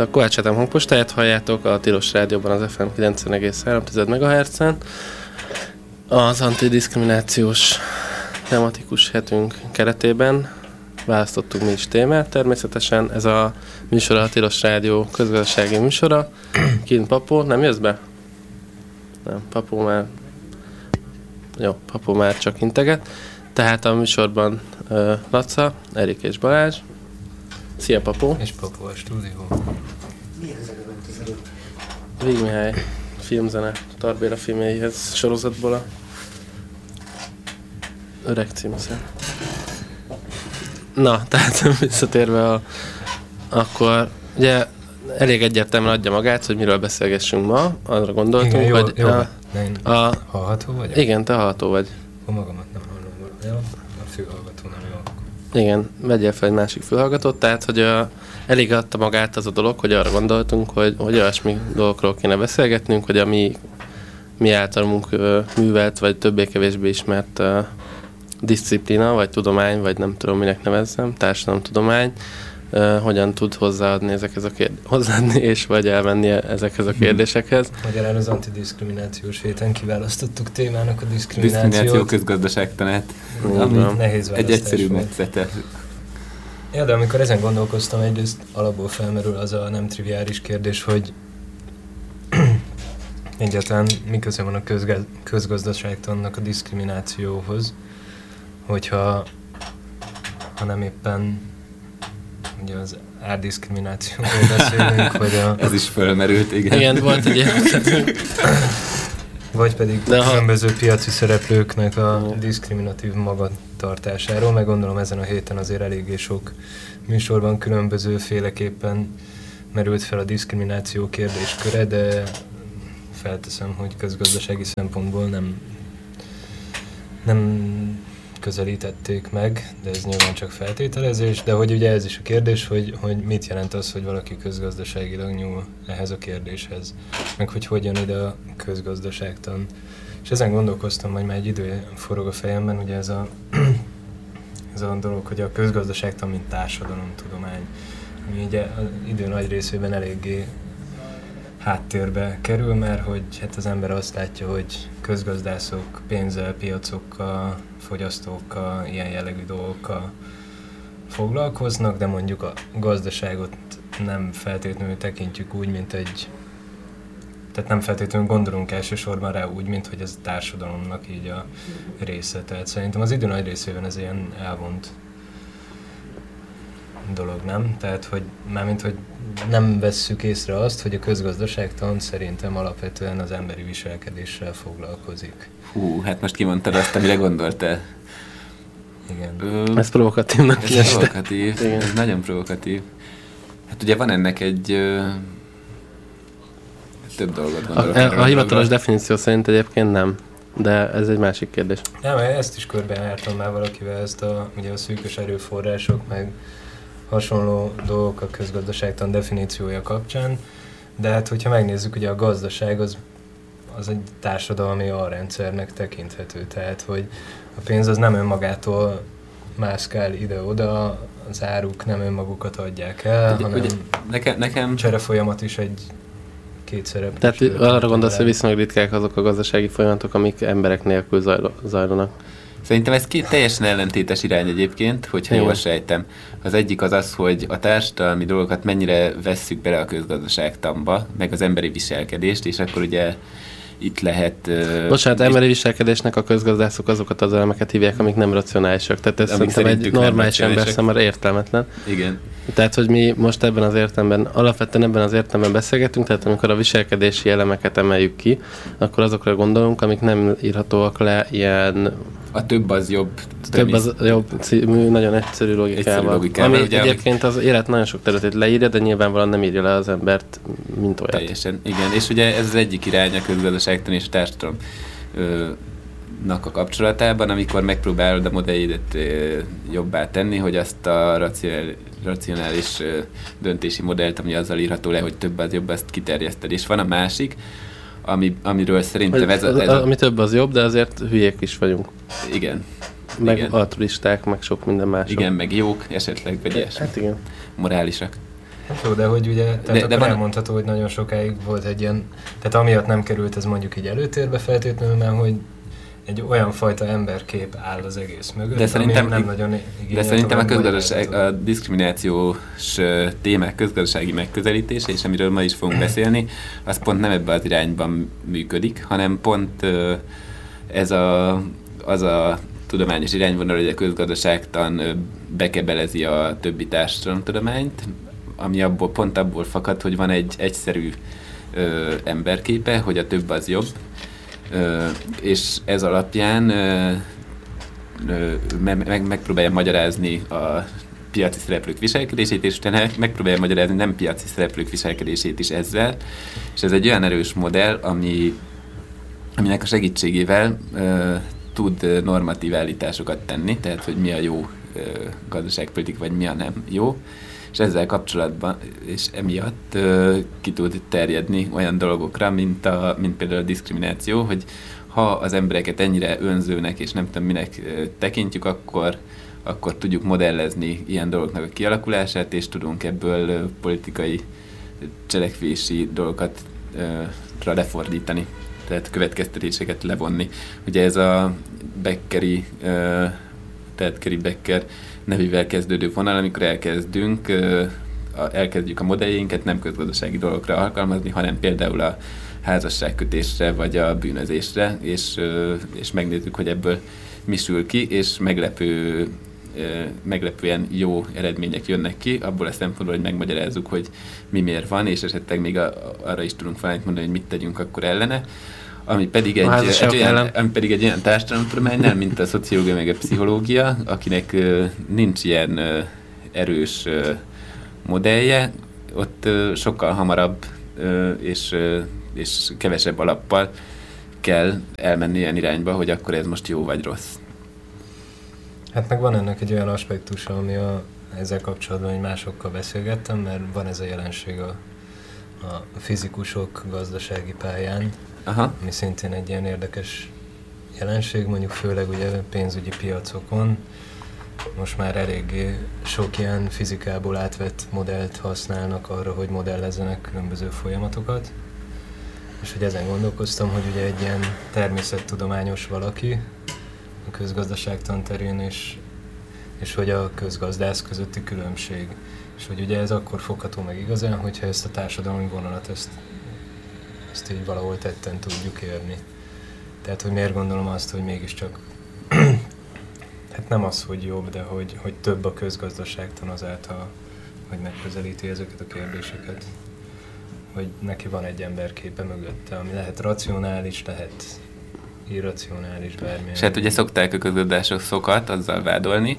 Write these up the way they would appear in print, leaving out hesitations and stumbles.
A Kovács Ádám hangpostáját halljátok a Tilos Rádióban az FM 90,3 MHz-en. Az antidiszkriminációs tematikus hetünk keretében választottuk mi is témát. Természetesen ez a műsor a Tilos Rádió közgazdasági műsora. Kint Papó, nem jössz be? Nem, Papó már csak integet. Tehát a műsorban Laca, Erik és Balázs. Szia, Papó! És Papó a stúdió. Milyen zeneben közelül? Vég Mihály filmzene, Tarbéla filmjeihez sorozatból a Öreg címszám. Na, tehát visszatérve akkor ugye elég egyértelműen adja magát, hogy miről beszélgessünk ma. Arra gondoltunk, igen, hogy... Jó. Hallható vagy? Igen, te hallható vagy. A magamat nem hallom. Jó? A fülhallgató nem jó. Igen, vegyél fel egy másik fülhallgatót, tehát hogy elég adta magát az a dolog, hogy arra gondoltunk, hogy olyasmi dolgokról kéne beszélgetnünk, hogy a mi általunk művelt, vagy többé-kevésbé ismert diszciplína, vagy tudomány, vagy nem tudom, minek nevezzem, társadalomtudomány, hogyan tud hozzáadni és vagy elmenni ezekhez a kérdésekhez. Magyarán az antidiszkriminációs héten kiválasztottuk témának a diszkrimináció közgazdaságtanát, ami nehéz egy egyszerű metszete. Ja, de amikor ezen gondolkoztam, egyrészt alapból felmerül az a nem triviális kérdés, hogy egyáltalán mi köze van a közgazdaságtannak a diszkriminációhoz, hogyha nem éppen ugye az árdiszkriminációról beszélünk, vagy Ez is felmerült, igen. Igen, volt egy ilyen. Vagy pedig különböző piaci szereplőknek a diszkriminatív magatartásáról, meg gondolom ezen a héten azért eléggé sok műsorban különböző féleképpen merült fel a diszkrimináció kérdésköre, de felteszem, hogy közgazdasági szempontból nem közelítették meg, de ez nyilván csak feltételezés, de hogy ugye ez is a kérdés, hogy mit jelent az, hogy valaki közgazdaságilag nyúl ehhez a kérdéshez, meg hogy jön ide a közgazdaságtan. És ezen gondolkoztam, hogy már egy idő forog a fejemben, ugye ez a dolog, hogy a közgazdaságtan, mint társadalomtudomány, ami ugye az idő nagy részében eléggé háttérbe kerül, mert hogy hát az ember azt látja, hogy közgazdászok pénzzel, piacokkal, fogyasztókkal, ilyen jellegű dolgokkal foglalkoznak, de mondjuk a gazdaságot nem feltétlenül tekintjük úgy, mint tehát nem feltétlenül gondolunk elsősorban rá úgy, mint hogy ez a társadalomnak így a része. Tehát szerintem az idő nagy részében ez ilyen elvont dolog, nem? Tehát, hogy mármint, hogy nem vesszük észre azt, hogy a közgazdaságtan szerintem alapvetően az emberi viselkedéssel foglalkozik. Hú, hát most kimondtad azt, amire gondoltál. Igen. Ez provokatívnak kieste. Ez provokatív, ez nagyon provokatív. Hát ugye van ennek egy több dolgot gondolok. A hivatalos definíció szerint egyébként nem, de ez egy másik kérdés. Nem, ezt is körbejártam már valakivel, ugye a szűkös erőforrások, meg hasonló dolgok a közgazdaságtan definíciója kapcsán, de hát hogyha megnézzük, ugye a gazdaság az egy társadalmi alrendszernek tekinthető, tehát hogy a pénz az nem önmagától mászkál ide-oda, az áruk nem önmagukat adják el, hanem nekem cserefolyamat is egy kétszerep. Tehát arra gondolsz, hogy viszonylag ritkák azok a gazdasági folyamatok, amik emberek nélkül zajlanak. Szerintem ez két teljesen ellentétes irány egyébként, hogyha jól sejtem. Az egyik az, hogy a társadalmi dolgokat mennyire vesszük bele a közgazdaságtanba, meg az emberi viselkedést, és akkor ugye itt lehet... Bocsánat, emberi viselkedésnek a közgazdászok azokat az elemeket hívják, amik nem racionálisak. Tehát ez szerintem egy normális ember számára értelmetlen. Igen. Tehát, hogy mi most alapvetően ebben az értelemben beszélgetünk, tehát amikor a viselkedési elemeket emeljük ki, akkor azokra gondolunk, amik nem írhatóak le ilyen... A több az jobb. Több az jobb című, nagyon egyszerű logikával. Ami egyébként az élet nagyon sok területét leírja, de nyilvánvalóan nem írja le az embert, mint olyat. Teljesen, igen. És ugye ez az egyik irány a közgazdaságtan és a társadalomnak a kapcsolatában, amikor megpróbálod a modelljét jobbá tenni, hogy azt a racionális döntési modellt, ami azzal írható le, hogy több az jobb, azt kiterjeszted. És van a másik, amiről szerintem ami több az jobb, de azért hülyék is vagyunk. Igen. Meg igen. Altruisták, meg sok minden más. Igen, meg jók esetleg, vagy ilyesmi. Hát igen. Morálisak. Jó, de hogy ugye, tehát de akkor van... elmondható, hogy nagyon sokáig volt egy ilyen, tehát amiatt nem került ez mondjuk így előtérbe feltétlenül, mert hogy egy olyan fajta emberkép áll az egész mögött, de szerintem, nem nagyon de szerintem a diszkriminációs témák közgazdasági megközelítése, és amiről ma is fogunk beszélni, az pont nem ebben az irányban működik, hanem pont az a tudományos irányvonal, hogy a közgazdaságtan bekebelezi a többi társadalomtudományt, ami pont abból fakad, hogy van egy egyszerű emberképe, hogy a több az jobb, és ez alapján megpróbálja magyarázni a piaci szereplők viselkedését, és utána megpróbálja magyarázni nem piaci szereplők viselkedését is ezzel, és ez egy olyan erős modell, aminek a segítségével tud normatív állításokat tenni, tehát hogy mi a jó gazdaságpolitika, vagy mi a nem jó, és ezzel kapcsolatban, és emiatt ki tud terjedni olyan dolgokra, mint például a diszkrimináció, hogy ha az embereket ennyire önzőnek és nem tudom minek tekintjük, akkor tudjuk modellezni ilyen dolgoknak a kialakulását, és tudunk ebből politikai cselekvési dolgokat lefordítani, tehát következtetéseket levonni. Ugye ez a Becker nevével kezdődő vonal, amikor elkezdjük a modelljeinket nem közgazdasági dolgokra alkalmazni, hanem például a házasságkötésre vagy a bűnözésre, és megnézzük, hogy ebből mi sül ki, és meglepően jó eredmények jönnek ki, abból a szempontból, hogy megmagyarázzuk, hogy mi miért van, és esetleg még arra is tudunk valamit mondani, hogy mit tegyünk akkor ellene. Ami pedig egy olyan társadalomtudomány, nem mint a szociológia meg a pszichológia, akinek nincs ilyen erős modellje, ott sokkal hamarabb és kevesebb alappal kell elmenni ilyen irányba, hogy akkor ez most jó vagy rossz. Hát meg van ennek egy olyan aspektusa, ami ezzel kapcsolatban, hogy másokkal beszélgettem, mert van ez a jelenség a fizikusok gazdasági pályán, aha, ami szintén egy ilyen érdekes jelenség, mondjuk főleg ugye pénzügyi piacokon. Most már eléggé sok ilyen fizikából átvett modellt használnak arra, hogy modellezzenek különböző folyamatokat. És hogy ezen gondolkoztam, hogy ugye egy ilyen természettudományos valaki a közgazdaságtan terén, és hogy a közgazdász közötti különbség. És hogy ugye ez akkor fogható meg igazán, hogyha ezt a társadalmi vonalat, ezt így valahol tetten tudjuk érni. Tehát, hogy miért gondolom azt, hogy mégiscsak, hát nem az, hogy jobb, de hogy több a közgazdaságtan azáltal, hogy megközelíti ezeket a kérdéseket. Hogy neki van egy emberképe mögötte, ami lehet racionális, lehet irracionális, bármilyen. És hát ugye szokták a közgazdászokat azzal vádolni,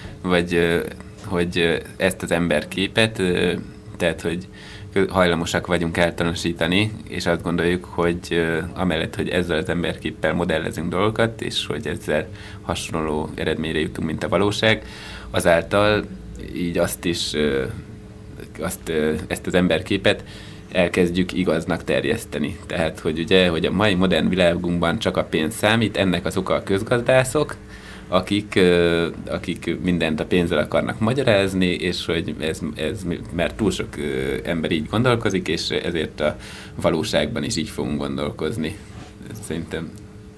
hogy ezt az emberképet, tehát hogy hajlamosak vagyunk általánosítani, és azt gondoljuk, hogy amellett, hogy ezzel az emberképpel modellezünk dolgokat, és hogy ezzel hasonló eredményre jutunk, mint a valóság, azáltal így ezt az emberképet elkezdjük igaznak terjeszteni. Tehát, hogy ugye, hogy a mai modern világunkban csak a pénz számít, ennek az oka a közgazdászok, akik mindent a pénzzel akarnak magyarázni, és hogy ez mert túl sok ember így gondolkozik, és ezért a valóságban is így fogunk gondolkozni. Szerintem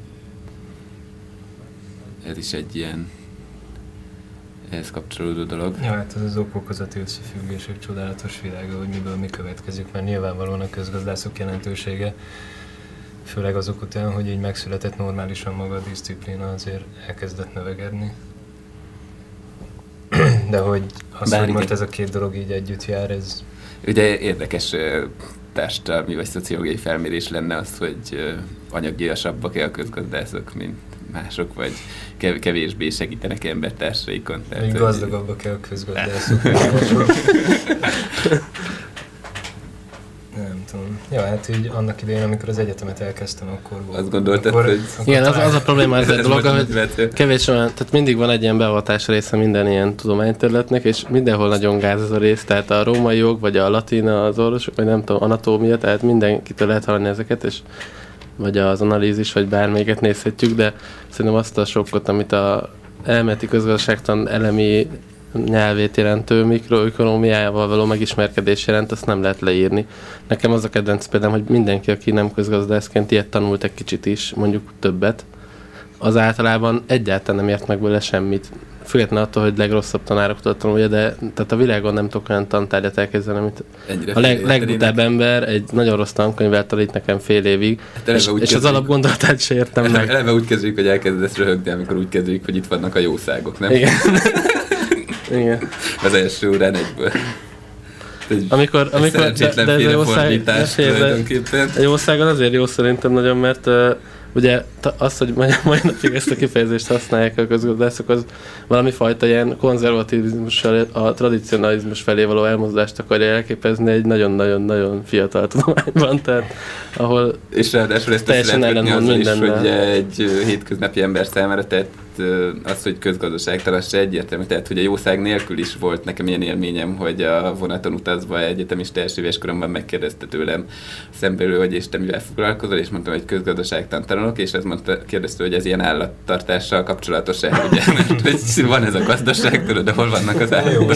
ez is egy ilyen ehhez kapcsolódó dolog. Ja, hát az okokozati összefüggések csodálatos világa, hogy miből mi következik, mert nyilvánvalóan a közgazdászok jelentősége, főleg azok után, hogy így megszületett normálisan maga a diszciplína, azért elkezdett növekedni. De hogy hogy most ez a két dolog így együtt jár, ez... Ugye érdekes társadalmi vagy szociológiai felmérés lenne az, hogy anyagiasabbak-e a közgazdászok, mint mások, vagy kevésbé segítenek embertársaikon. Még gazdagabbak-e a közgazdászok? Nem tudom. Ja, hát így annak idején, amikor az egyetemet elkezdtem, akkor volt. Azt gondoltad, hogy... Igen, az a probléma ezzel a dologgal, hogy kevés olyan, tehát mindig van egy ilyen beavatás része minden ilyen tudományterületnek, és mindenhol nagyon gáz ez a rész, tehát a római jog, vagy a latin, az orvosok, vagy nem tudom, anatómia, tehát mindenkitől lehet hallani ezeket, és vagy az analízis, vagy bármelyiket nézhetjük, de szerintem azt a sokkot, amit a elméleti közgazdaságtan elemi nyelvét jelentő mikroökonómiával való megismerkedés jelent, azt nem lehet leírni. Nekem az a kedvenc példám, hogy mindenki, aki nem közgazdászként ilyet tanult egy kicsit is, mondjuk többet, az általában egyáltalán nem ért meg vele semmit. Függetlenül attól, hogy legrosszabb tanároktól tanulja, de tehát a világon nem tudok olyan tantárgyat elképzelni, amit a legbutább ember egy nagyon rossz tankönyvvel tanít nekem fél évig, és az alapgondolatát se értem meg. Eleve úgy kezdjük, hogy elkezdesz röhögni, amikor úgy kezdjük, hogy itt vannak a jószágok, nem? Igen. Igen. Az első órán egyből. Amikor szerencsétlen félrefordítás tulajdonképpen. A jószág az azért jó szerintem nagyon, mert ugye az, hogy mai napig ezt a kifejezést használják a közgazdászok, az valami fajta ilyen konzervativizmussal, a tradicionalizmus felé való elmozdulást akarja elképezni egy nagyon-nagyon-nagyon fiatal tudományban, tehát ahol és ráadásul ezt teljesen ellentmond mindennel. Hogy egy hétköznapi ember számára, tehát az, hogy közgazdaságtalan se egyértelmű, tehát hogy a jószág nélkül is volt nekem ilyen élményem, hogy a vonaton utazva egyetemista első éves koromban megkérdezte tőlem szembelül, hogy és te mivel foglalkozol, és mondtam, hogy közgazdaságtan tanulok, és azt kérdezte, hogy ez ilyen állattartással kapcsolatos-e, ugye, mert hogy van ez a gazdaság, tudod, hol vannak az állatok.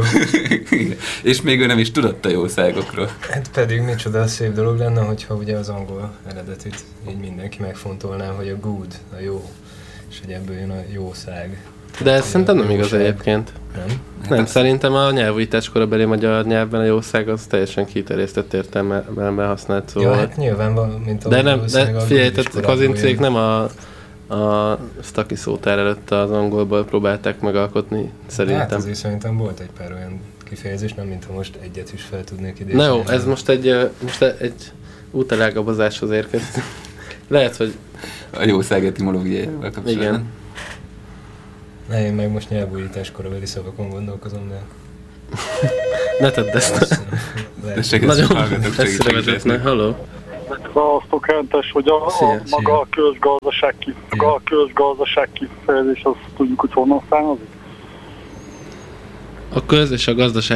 És még ő nem is tudott a jószágokról. Hát pedig micsoda szép dolog lenne, hogyha ugye az angol eredetit így mindenki megfontolná, hogy a good, a jó, és hogy ebből jön a jószág. De ez szerintem nem igaz egyébként. Nem, szerintem a nyelvújítás korabeli magyar nyelvben a jószág az teljesen kiterjesztett értelemben használt szó. Ja, hát nyilván van, mint a... De figyelj, tehát a kazincék nem a Staki szótár előtt az angolból próbálták megalkotni, szerintem. Hát azért szerintem volt egy pár olyan kifejezés, nem mint ha most egyet is fel tudnék idézni. Na jó, ez most egy útelágabozáshoz érkeztünk. Lehet, hogy... A jószág etimológiájával kapcsolatban. Igen. Ne, én meg most nyelvújítás korabeli szavakon gondolkozom, de... Ne tedd ezt. Nagyon messzire vezetne. Halló? Választok hentes, hogy maga a közgazdaság kifejezés, azt tudjuk, hogy honnan származik? A köz és a gazdaság